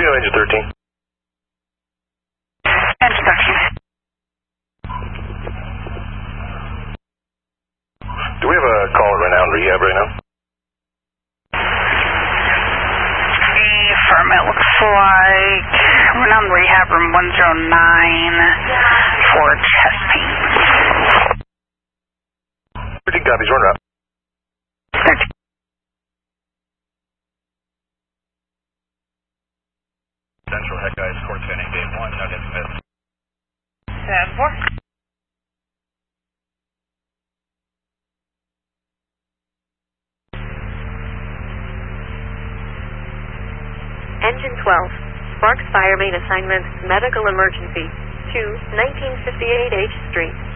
Reno engine 13. Engine 13. Do we have a call at Renown Rehab right now? Affirm, it looks like Renown Rehab room 109 for chest pain. 13 copies, run route. 13. Central Heck Guys, Court Standing Gate 1, not dismissed. 7-4. Engine 12, Sparks Fire Main Assignment, Medical Emergency, to 1958 H Street.